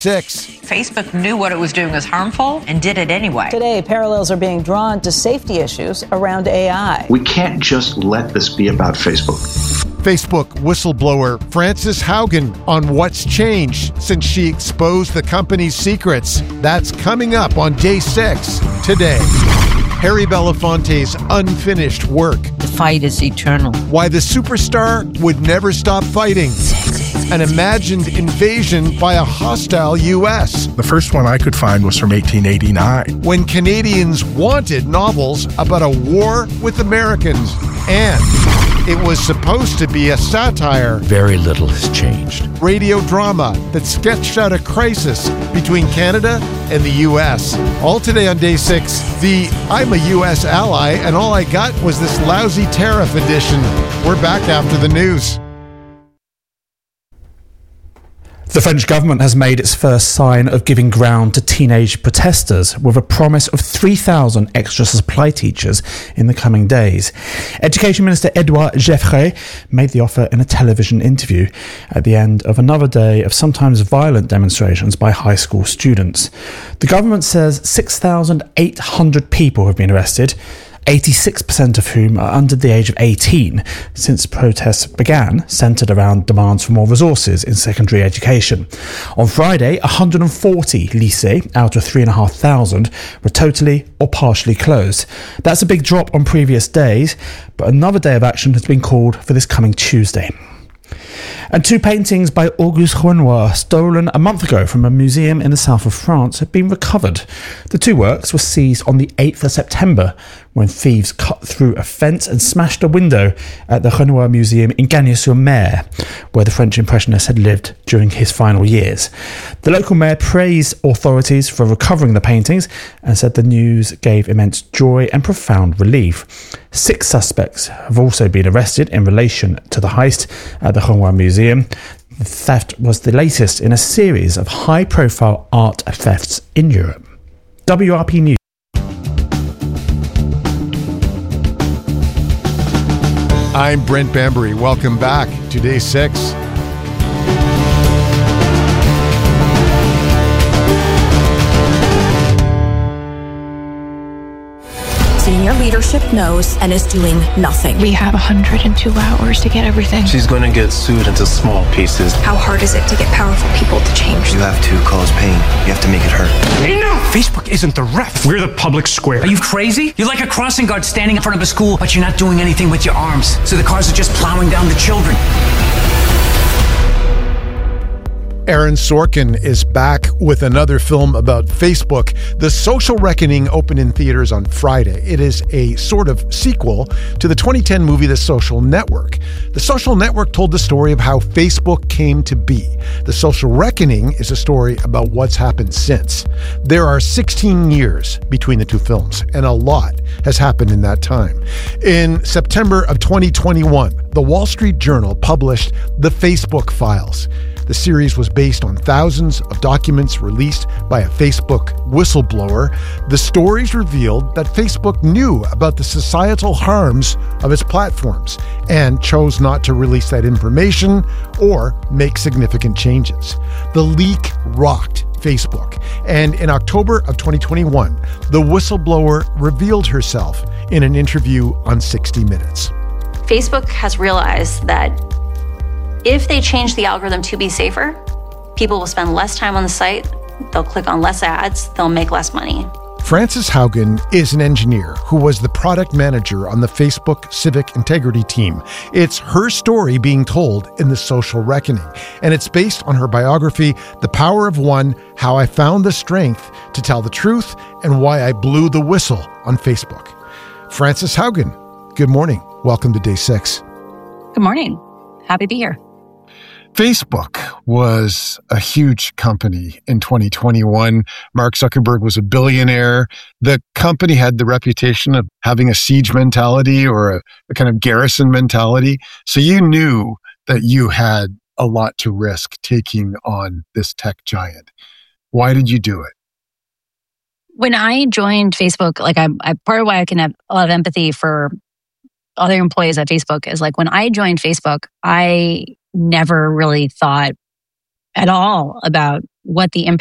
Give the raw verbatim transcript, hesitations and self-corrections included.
Six. Facebook knew what it was doing was harmful and did it anyway. Today, parallels are being drawn to safety issues around A I. We can't just let this be about Facebook. Facebook whistleblower Frances Haugen on what's changed since she exposed the company's secrets. That's coming up on day six today. Harry Belafonte's unfinished work. The fight is eternal. Why the superstar would never stop fighting. An imagined invasion by a hostile U S. The first one I could find was from eighteen eighty-nine. When Canadians wanted novels about a war with Americans. And it was supposed to be a satire. Very little has changed. Radio drama that sketched out a crisis between Canada and the U S. All today on day six, the I'm a U S ally and all I got was this lousy tariff edition. We're back after the news. The French government has made its first sign of giving ground to teenage protesters with a promise of three thousand extra supply teachers in the coming days. Education Minister Edouard Geoffroy made the offer in a television interview at the end of another day of sometimes violent demonstrations by high school students. The government says six thousand eight hundred people have been arrested, eighty-six percent of whom are under the age of eighteen, since protests began, centred around demands for more resources in secondary education. On Friday, one hundred forty lycées out of three thousand five hundred were totally or partially closed. That's a big drop on previous days, but another day of action has been called for this coming Tuesday. And two paintings by Auguste Renoir, stolen a month ago from a museum in the south of France, have been recovered. The two works were seized on the eighth of September when thieves cut through a fence and smashed a window at the Renoir Museum in Gagny-sur-Mer, where the French impressionist had lived during his final years. The local mayor praised authorities for recovering the paintings and said the news gave immense joy and profound relief. Six suspects have also been arrested in relation to the heist at the Renoir Museum. The theft was the latest in a series of high-profile art thefts in Europe. W R P News. I'm Brent Bambury. Welcome back to day six. Senior leadership knows and is doing nothing. We have one hundred two hours to get everything. She's going to get sued into small pieces. How hard is it to get powerful people to change? You have to cause pain. You have to make it hurt. Enough! Facebook isn't the ref. We're the public square. Are you crazy? You're like a crossing guard standing in front of a school, but you're not doing anything with your arms. So the cars are just plowing down the children. Aaron Sorkin is back with another film about Facebook. The Social Reckoning opened in theaters on Friday. It is a sort of sequel to the twenty ten movie The Social Network. The Social Network told the story of how Facebook came to be. The Social Reckoning is a story about what's happened since. There are sixteen years between the two films, and a lot has happened in that time. In September of twenty twenty-one, the Wall Street Journal published The Facebook Files. The series was based on thousands of documents released by a Facebook whistleblower. The stories revealed that Facebook knew about the societal harms of its platforms and chose not to release that information or make significant changes. The leak rocked Facebook, and in October of twenty twenty-one, the whistleblower revealed herself in an interview on sixty minutes. Facebook has realized that if they change the algorithm to be safer, people will spend less time on the site, they'll click on less ads, they'll make less money. Frances Haugen is an engineer who was the product manager on the Facebook Civic Integrity team. It's her story being told in The Social Reckoning, and it's based on her biography, The Power of One, How I Found the Strength to Tell the Truth, and Why I Blew the Whistle on Facebook. Frances Haugen, good morning. Welcome to Day six. Good morning. Happy to be here. Facebook was a huge company in twenty twenty-one. Mark Zuckerberg was a billionaire. The company had the reputation of having a siege mentality or a, a kind of garrison mentality. So you knew that you had a lot to risk taking on this tech giant. Why did you do it? When I joined Facebook, like I, I part of why I can have a lot of empathy for other employees at Facebook is like when I joined Facebook, I never really thought at all about what the